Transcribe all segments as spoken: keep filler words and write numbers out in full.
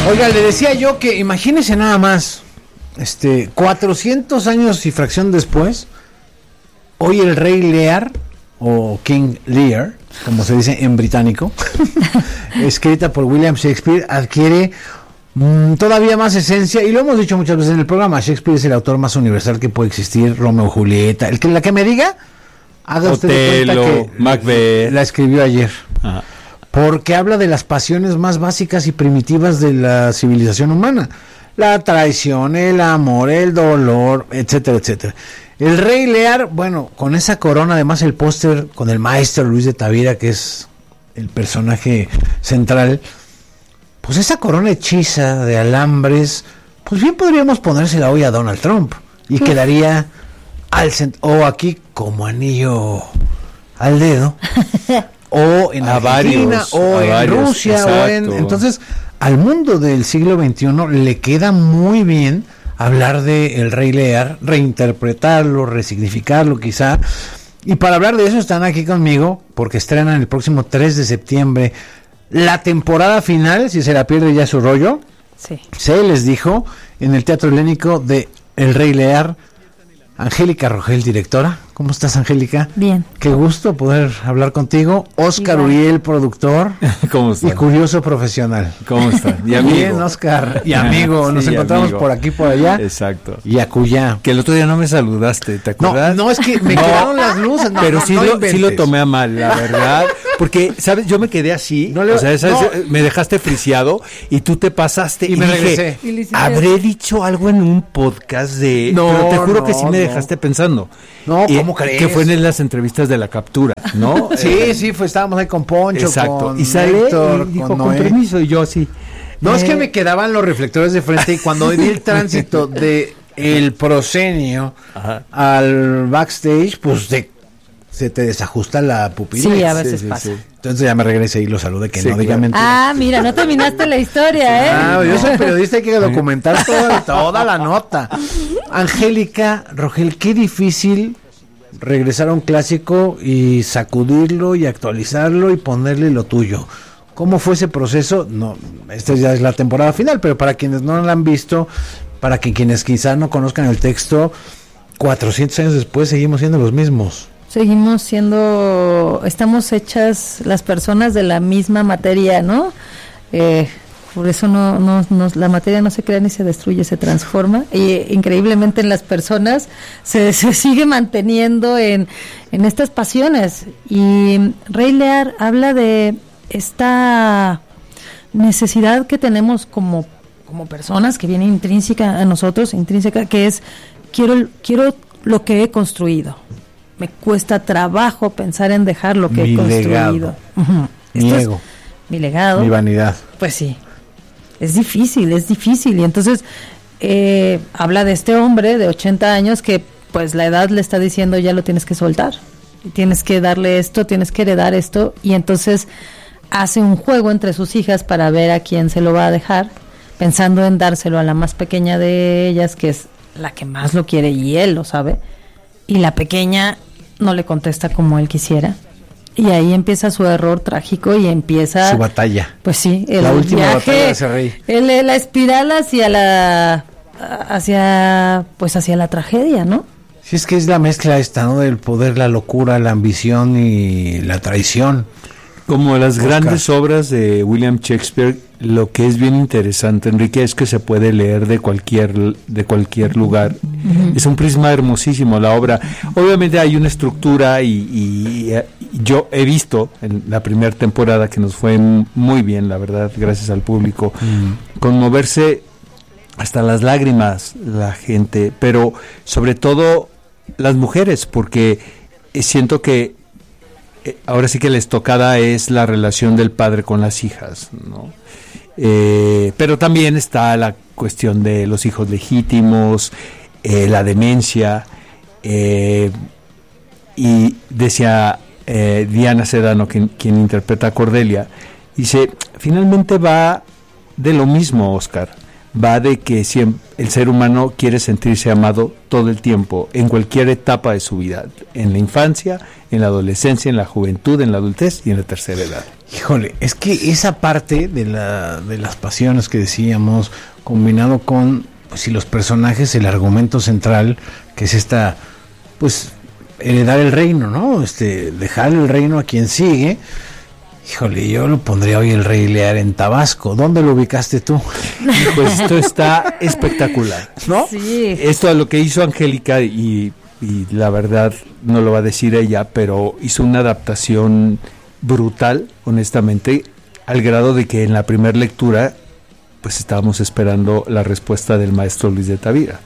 Oiga, le decía yo que imagínese nada más, este, cuatrocientos años y fracción después, hoy el rey Lear, o King Lear, como se dice en británico, escrita por William Shakespeare, adquiere mmm, todavía más esencia, y lo hemos dicho muchas veces en el programa, Shakespeare es el autor más universal que puede existir, Romeo y Julieta, el que la que me diga, haga usted de cuenta que Macbeth la escribió ayer. Ajá. Porque habla de las pasiones más básicas y primitivas de la civilización humana. La traición, el amor, el dolor, etcétera, etcétera. El rey Lear, bueno, con esa corona, además el póster con el maestro Luis de Tavira, que es el personaje central, pues esa corona hechiza de alambres, pues bien podríamos ponérsela hoy a Donald Trump. Y quedaría al cent- o aquí como anillo al dedo. O en a Argentina, varios, o a en varios, Rusia, exacto. o en... Entonces, al mundo del siglo veintiuno le queda muy bien hablar de el rey Lear, reinterpretarlo, resignificarlo quizá. Y para hablar de eso están aquí conmigo, porque estrenan el próximo tres de septiembre la temporada final, si se la pierde ya su rollo. Sí. Se les dijo en el Teatro Helénico de El Rey Lear. Angélica Rogel, directora. ¿Cómo estás, Angélica? Bien. Qué gusto poder hablar contigo. Óscar Igual. Uriel, productor. ¿Cómo Y está? curioso profesional. ¿Cómo está? Y amigo. Bien, Óscar. Y amigo. Nos Sí, encontramos amigo. por aquí, por allá. Exacto. Y acullá. Que el otro día no me saludaste, ¿te No, acuerdas? no, es que me No, quedaron las luces. No, pero no, sí, no lo, sí inventes. lo tomé a mal, la verdad. Porque, ¿sabes? Yo me quedé así. No le- o sea, ¿sabes? no. Me dejaste friseado y tú te pasaste. Y me dije, regresé. Y le hiciste ¿habré dicho algo en un podcast de...? No, pero te juro no, que sí me no. dejaste pensando. No, Y- ¿cómo crees? Que fue en las entrevistas de La Captura, ¿no? Sí, sí, fue, estábamos ahí con Poncho, Exacto. con Y sale Héctor, y dijo, con con Noé. permiso, y yo así. No, es eh, que me quedaban los reflectores de frente y cuando vi el tránsito de el proscenio Ajá. al backstage, pues te- se te desajusta la pupila. Sí, a veces sí, pasa. sí. Entonces ya me regresé y lo saludé, que Sí, no diga claro. mentira. Ah, mira, no terminaste la historia, ¿eh? Ah, yo soy periodista, hay que documentar toda, toda la nota. Angélica Rogel, qué difícil regresar a un clásico y sacudirlo y actualizarlo y ponerle lo tuyo. ¿Cómo fue ese proceso? No, esta ya es la temporada final, pero para quienes no la han visto, para que quienes quizás no conozcan el texto, cuatrocientos años después seguimos siendo los mismos. Seguimos siendo, estamos hechas las personas de la misma materia, ¿no? Eh, por eso no, no, no, la materia no se crea ni se destruye, se transforma. Y increíblemente en las personas se, se sigue manteniendo en, en estas pasiones. Y Rey Lear habla de esta necesidad que tenemos como, como personas, que viene intrínseca a nosotros, intrínseca, que es, quiero, quiero lo que he construido. Me cuesta trabajo pensar en dejar lo que Mi he construido. legado. Ujú. Mi Esto es ego, mi legado. mi vanidad. Pues sí, es difícil, es difícil. Y entonces eh, habla de este hombre de ochenta años que pues la edad le está diciendo ya lo tienes que soltar. Tienes que darle esto, tienes que heredar esto. Y entonces hace un juego entre sus hijas para ver a quién se lo va a dejar, pensando en dárselo a la más pequeña de ellas, que es la que más lo quiere y él lo sabe. Y la pequeña no le contesta como él quisiera. Y ahí empieza su error trágico y empieza... Su batalla. Pues sí, el La última batalla viaje, de ese rey. el- la espiral hacia la... hacia pues hacia la tragedia, ¿no? Sí, es que es la mezcla esta, ¿no? Del poder, la locura, la ambición y la traición. Como las Oscar. grandes obras de William Shakespeare, lo que es bien interesante, Enrique, es que se puede leer de cualquier de cualquier lugar. Uh-huh. Es un prisma hermosísimo la obra. Obviamente hay una estructura y, y, y yo he visto en la primera temporada que nos fue muy bien, la verdad, gracias al público, uh-huh. conmoverse hasta las lágrimas la gente, pero sobre todo las mujeres, porque siento que ahora sí que la estocada es la relación del padre con las hijas, ¿no? Eh, pero también está la cuestión de los hijos legítimos, eh, la demencia, eh, y decía eh, Diana Sedano, quien, quien interpreta a Cordelia, dice, finalmente va de lo mismo, Óscar, va de que siempre, el ser humano quiere sentirse amado todo el tiempo, en cualquier etapa de su vida, en la infancia, en la adolescencia, en la juventud, en la adultez y en la tercera edad. Híjole, es que esa parte de la de las pasiones que decíamos, combinado con, pues si los personajes, el argumento central, que es esta, pues, heredar el reino, ¿no? Este, dejar el reino a quien sigue. Híjole, yo lo pondría hoy el Rey Lear en Tabasco. ¿Dónde lo ubicaste tú? Pues esto está espectacular, ¿no? Sí. Esto a lo que hizo Angélica, y, y la verdad no lo va a decir ella, pero hizo una adaptación brutal, honestamente, al grado de que en la primera lectura pues estábamos esperando la respuesta del maestro Luis de Tavira.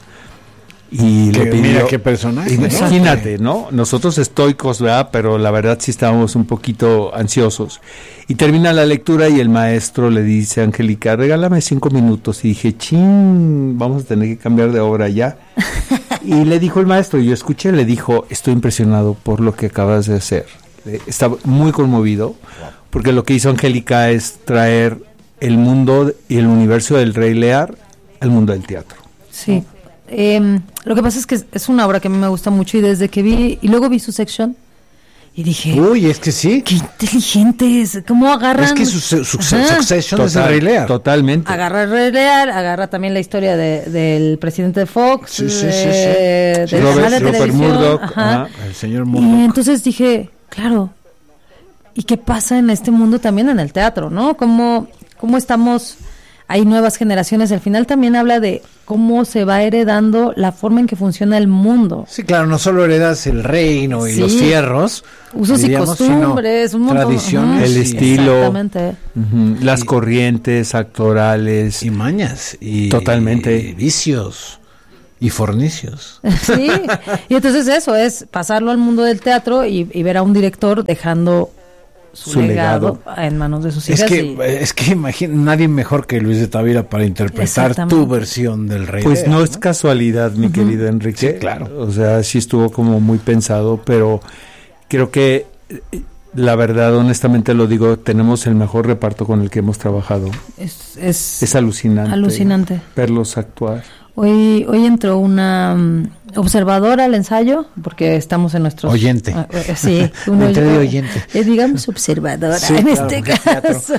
Y que, le pidió, mira qué personaje, imagínate, ¿no? Nosotros estoicos, ¿verdad? Pero la verdad sí estábamos un poquito ansiosos. Y termina la lectura y el maestro le dice a Angélica, regálame cinco minutos. Y dije, chin, vamos a tener que cambiar de obra ya. Y le dijo el maestro, y yo escuché, le dijo, estoy impresionado por lo que acabas de hacer. Está muy conmovido, porque lo que hizo Angélica es traer el mundo y el universo del Rey Lear al mundo del teatro. Sí. Eh, lo que pasa es que es una obra que a mí me gusta mucho, y desde que vi, y luego vi su sección y dije, uy, es que sí, qué inteligentes, cómo agarran. Es que su, su, su Succession es el Rey Lear. Totalmente. Agarra el Rey Lear, agarra también la historia de, del presidente de Fox, sí, sí, de, sí, sí. del Robert, canal de Robert televisión. Murdoch, Ajá. ajá. El señor Murdoch. Y entonces dije, claro, ¿y qué pasa en este mundo también en el teatro, no? ¿Cómo, cómo estamos? Hay nuevas generaciones. Al final también habla de cómo se va heredando la forma en que funciona el mundo. Sí, claro, no solo heredas el reino y Sí. los fierros, Usos diríamos, y costumbres, un montón. tradiciones, Ajá. el y- estilo. Exactamente. Uh-huh. Las Y- corrientes actorales. y mañas y Totalmente. y vicios y fornicios. Sí, y entonces eso es pasarlo al mundo del teatro y, y ver a un director dejando su, Su legado, legado. en manos de sus Es hijas. que y- es que imagina, nadie mejor que Luis de Tavira para interpretar Exactamente. tu versión del Rey Pues Lear, no es casualidad, mi querido Enrique. Sí, claro. O sea, sí estuvo como muy pensado, pero creo que, eh, la verdad, honestamente lo digo, tenemos el mejor reparto con el que hemos trabajado. es, es Es alucinante. alucinante. Verlos actuar. Hoy, hoy entró una um, observadora al ensayo, porque estamos en nuestros... Oyente. Ah, eh, sí. Me enteré de oyente. Eh, digamos observadora Sí, en claro, este de teatro. caso.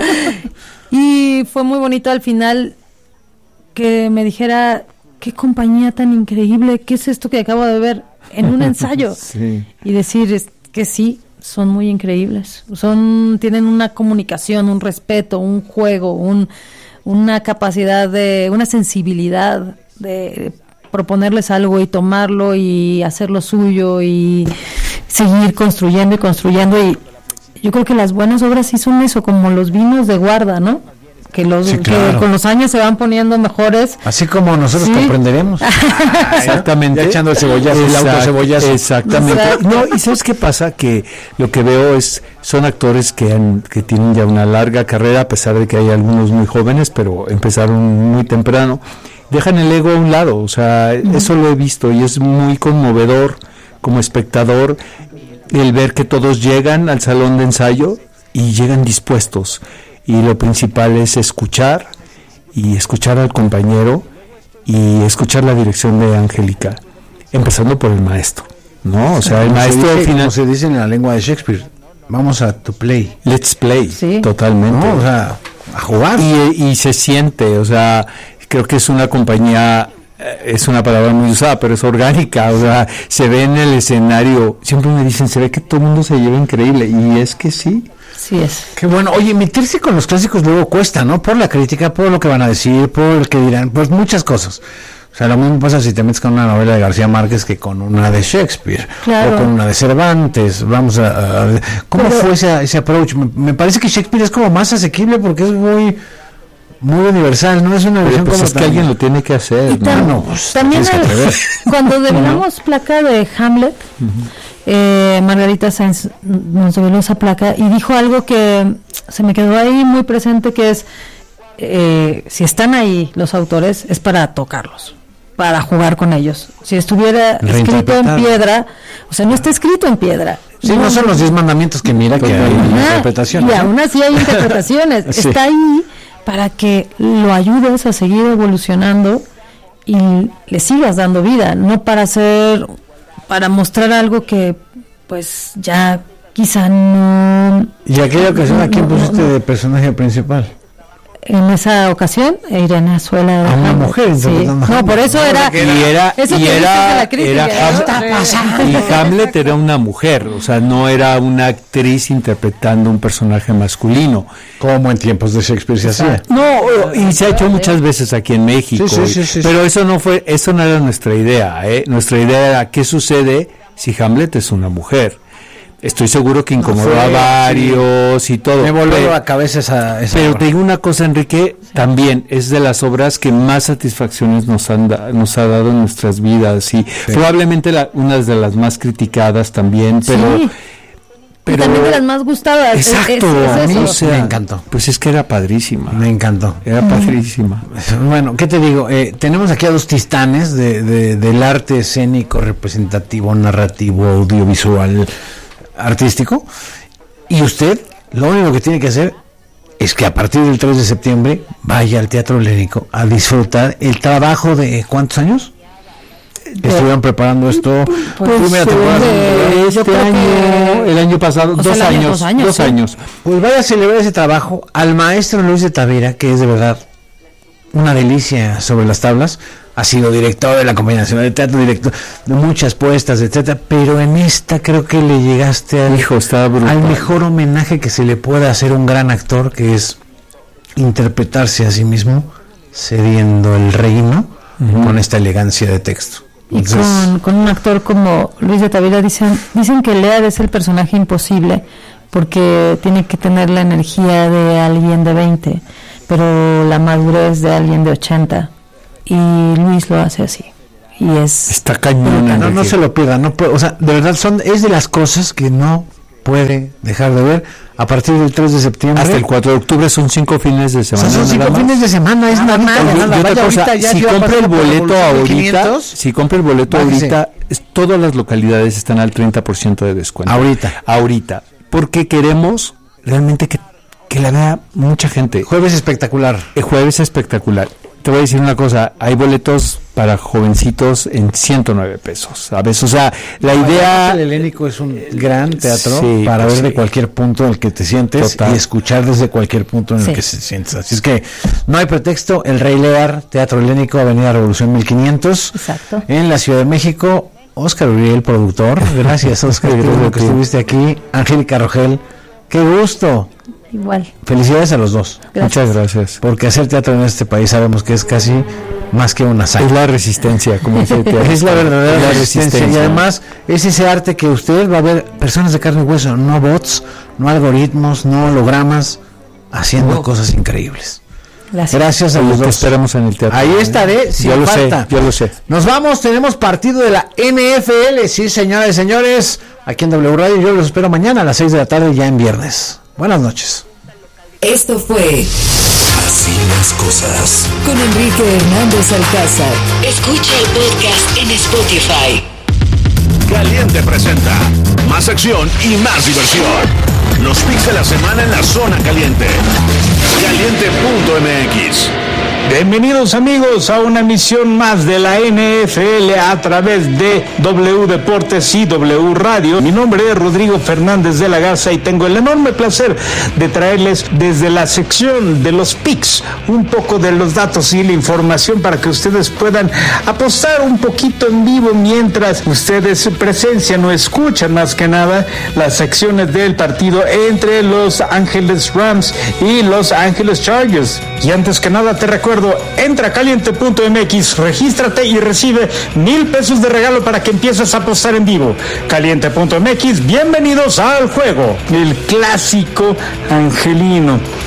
Y fue muy bonito al final que me dijera, qué compañía tan increíble, qué es esto que acabo de ver en un ensayo. Sí. Y decir es que sí, son muy increíbles. Son, tienen una comunicación, un respeto, un juego, un, una capacidad de, una sensibilidad de proponerles algo y tomarlo y hacerlo suyo y seguir construyendo y construyendo. Y yo creo que las buenas obras sí son eso, como los vinos de guarda, ¿no? Que los Sí, claro. que con los años se van poniendo mejores. Así como nosotros Sí. comprenderemos. Exactamente. Ya echando el cebollazo, el Exact- autocebollazo. Exactamente. Exacto. No, y ¿sabes qué pasa? Que lo que veo es, son actores que han, que tienen ya una larga carrera, a pesar de que hay algunos muy jóvenes, pero empezaron muy temprano. Dejan el ego a un lado, o sea, eso lo he visto y es muy conmovedor como espectador el ver que todos llegan al salón de ensayo y llegan dispuestos. Y lo principal es escuchar y escuchar al compañero y escuchar la dirección de Angélica, empezando por el maestro, ¿no? O sea, el Como se maestro al dice- final, como se dice en la lengua de Shakespeare, vamos a to play, let's play, Sí. totalmente. ¿no? O sea, a jugar. Y, y se siente, o sea, creo que es una compañía, eh, es una palabra muy usada, pero es orgánica, o sea, se ve en el escenario, siempre me dicen, se ve que todo el mundo se lleva increíble, y es que sí. Sí es. Qué bueno. Oye, meterse con los clásicos luego cuesta, ¿no? Por la crítica, por lo que van a decir, por el que dirán, pues muchas cosas. O sea, lo mismo pasa si te metes con una novela de García Márquez que con una de Shakespeare, Claro. o con una de Cervantes. Vamos a, a- ¿cómo Pero- fue ese, ese approach? Me, me parece que Shakespeare es como más asequible porque es muy muy universal, no es una Pero versión pues como es que tan- alguien lo tiene que hacer, Y ¿no? tam- no, pues, también tienes que el- atrever. cuando develamos placa de Hamlet, eh, Margarita Sáenz nos develó esa placa y dijo algo que se me quedó ahí muy presente, que es, eh, si están ahí los autores, es para tocarlos, para jugar con ellos. Si estuviera escrito en Reinterpretar. piedra, o sea, no está escrito en piedra, Sí, no, no son los diez mandamientos que mira que hay ah, interpretaciones. Y ¿no? aún así hay interpretaciones. Sí. Está ahí para que lo ayudes a seguir evolucionando y le sigas dando vida, no para hacer, para mostrar algo que pues ya quizá no... ¿Y aquella ocasión no, a quién no, pusiste no, no. de personaje principal? En esa ocasión, Irene Azuela. A una mujer. Sí. No, por eso era. Y era. Eso y era, crítica, era Ham, y Hamlet era una mujer, o sea, no era una actriz interpretando un personaje masculino. Como en tiempos de Shakespeare se hacía. No, y se ha hecho muchas veces aquí en México. Sí, sí, sí, sí, pero sí. eso no fue, eso no era nuestra idea, ¿eh? Nuestra idea era qué sucede si Hamlet es una mujer. Estoy seguro que incomodó no a varios sí. y todo. Me volvió la cabeza esa, esa Pero obra. Te digo una cosa, Enrique, sí. también es de las obras que más satisfacciones nos han da, nos ha dado en nuestras vidas y sí. probablemente la, una de las más criticadas también, pero... Sí. Pero y también de las más gustadas. Exacto, es, es, es a mí o sea, me encantó. Pues es que era padrísima. Me encantó. Era padrísima. Bueno, ¿qué te digo? Eh, tenemos aquí a dos tistanes de, de, del arte escénico, representativo, narrativo, audiovisual, artístico, y usted lo único que tiene que hacer es que a partir del tres de septiembre vaya al Teatro Helénico a disfrutar el trabajo de ¿cuántos años? Que estuvieron preparando esto pues, primera temporada de este año, el año pasado, dos, sea, años, dos años, dos sí. años. Pues vaya a celebrar ese trabajo al maestro Luis de Tavira, que es de verdad una delicia sobre las tablas. Ha sido director de la Compañía Nacional de Teatro, director de muchas puestas, etcétera, pero en esta creo que le llegaste al, Hijo, está al mejor homenaje que se le puede hacer a un gran actor, que es interpretarse a sí mismo cediendo el reino uh-huh. con esta elegancia de texto. Entonces, y con, con un actor como Luis de Tavira dicen dicen que Lear es el personaje imposible porque tiene que tener la energía de alguien de veinte, pero la madurez de alguien de ochenta. Y Luis lo hace así y es está cañón. No, no se lo pierda, no puede, o sea, de verdad son es de las cosas que no puede dejar de ver a partir del tres de septiembre hasta el cuatro de octubre. Son cinco fines de semana. O sea, son cinco fines de semana, es ah, nada, nada, nada. Vaya cosa, ahorita, ya si compra el boleto ahorita, si compra el boleto Bájese. ahorita, es, todas las localidades están al treinta por ciento de descuento. Ahorita. Ahorita, porque queremos realmente que que la vea mucha gente. Jueves espectacular. El jueves espectacular. Te voy a decir una cosa, hay boletos para jovencitos en ciento nueve pesos, ¿sabes? O sea, la no, idea... El Helénico es un gran teatro sí, para pues ver sí. de cualquier punto en el que te sientes Total. y escuchar desde cualquier punto en sí. el que se sientes. Así es que no hay pretexto, El Rey Lear, Teatro Helénico, Avenida Revolución mil quinientos, Exacto. en la Ciudad de México. Óscar Uriel, productor. Gracias, Óscar, que, que estuviste aquí. Angélica Rogel, qué gusto. Igual. Felicidades a los dos. Gracias. Muchas gracias. Porque hacer teatro en este país sabemos que es casi más que una hazaña. Es la resistencia, como dice el teatro. Es la verdadera es la resistencia. resistencia. Y además es ese arte que usted va a ver personas de carne y hueso, no bots, no algoritmos, no hologramas, haciendo no. cosas increíbles. Gracias, Gracias a los dos. Te esperamos en el teatro. Ahí estaré, sin yo lo falta. Sé, yo lo sé. Nos vamos, tenemos partido de la N F L, sí, señoras y señores, aquí en W Radio. Yo los espero mañana a las seis de la tarde, ya en viernes. Buenas noches. Esto fue Así las cosas con Enrique Hernández Alcázar. Escucha el podcast en Spotify. Caliente presenta más acción y más diversión. Los picks de la semana en la zona caliente. Caliente punto m x. Bienvenidos amigos a una emisión más de la N F L a través de W Deportes y W Radio. Mi nombre es Rodrigo Fernández de la Garza y tengo el enorme placer de traerles desde la sección de los picks un poco de los datos y la información para que ustedes puedan apostar un poquito en vivo mientras ustedes presencian o escuchan más que nada las secciones del partido entre Los Ángeles Rams y Los Ángeles Chargers. Y antes que nada te recuerdo, entra a caliente punto m x, regístrate y recibe mil pesos de regalo para que empieces a apostar en vivo. caliente punto m x, bienvenidos al juego. El clásico angelino.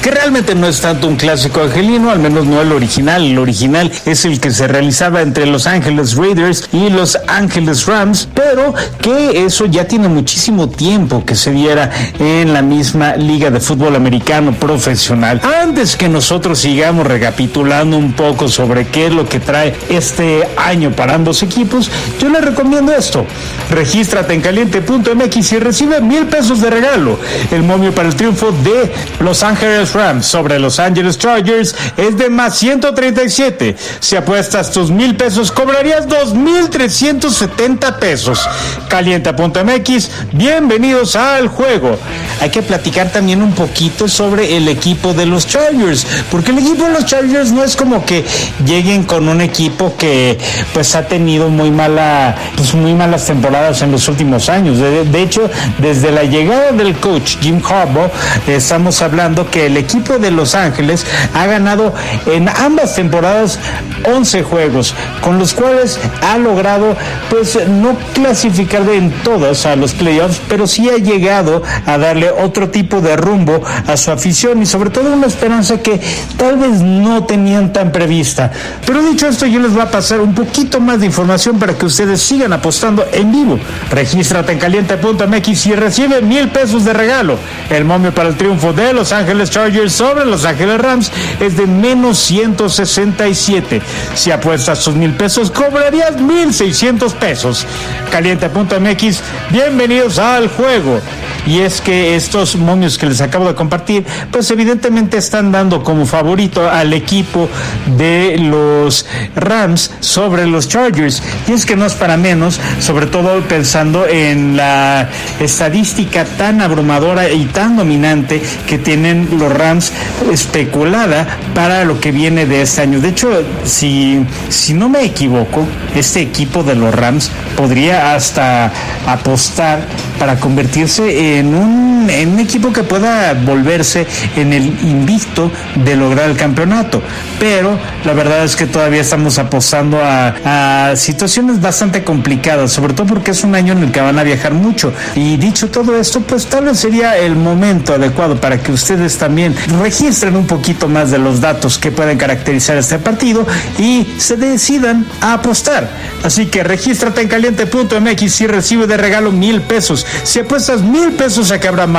que realmente no es tanto un clásico angelino, al menos no el original. El original es el que se realizaba entre Los Ángeles Raiders y Los Ángeles Rams, pero que eso ya tiene muchísimo tiempo que se diera en la misma liga de fútbol americano profesional. Antes que nosotros sigamos recapitulando un poco sobre qué es lo que trae este año para ambos equipos, yo les recomiendo esto: regístrate en caliente punto m x y recibe mil pesos de regalo. El momio para el triunfo de Los Ángeles Rams sobre Los Ángeles Chargers es de más ciento treinta y siete. Si apuestas tus mil pesos, cobrarías dos mil trescientos setenta pesos. caliente punto m x, bienvenidos al juego. Hay que platicar también un poquito sobre el equipo de los Chargers, porque el equipo de los Chargers no es como que lleguen con un equipo que pues ha tenido muy mala, pues muy malas temporadas en los últimos años. De, de hecho, desde la llegada del coach Jim Harbaugh, estamos hablando que el equipo de Los Ángeles ha ganado en ambas temporadas once juegos, con los cuales ha logrado pues no clasificar en todas a los playoffs, pero sí ha llegado a darle otro tipo de rumbo a su afición y sobre todo una esperanza que tal vez no tenían tan prevista. Pero dicho esto, yo les voy a pasar un poquito más de información para que ustedes sigan apostando en vivo. Regístrate en caliente punto m x y recibe mil pesos de regalo. El momio para el triunfo de Los Ángeles Chargers sobre Los Ángeles Rams es de menos ciento sesenta y siete. Si apuestas tus mil pesos, cobrarías mil seiscientos pesos. caliente punto m x, bienvenidos al juego. Y es que estos momios que les acabo de compartir, pues evidentemente están dando como favorito al equipo de los Rams sobre los Chargers. Y es que no es para menos, sobre todo pensando en la estadística tan abrumadora y tan dominante que tienen los Rams especulada para lo que viene de este año. De hecho, si, si no me equivoco, este equipo de los Rams podría hasta apostar para convertirse en un, en un equipo que pueda volverse en el invicto de lograr el campeonato, pero la verdad es que todavía estamos apostando a, a situaciones bastante complicadas, sobre todo porque es un año en el que van a viajar mucho. Y dicho todo esto, pues tal vez sería el momento adecuado para que ustedes también registren un poquito más de los datos que pueden caracterizar este partido y se decidan a apostar. Así que regístrate en caliente punto m x y recibe de regalo mil pesos. Si apuestas mil pesos, a que habrá más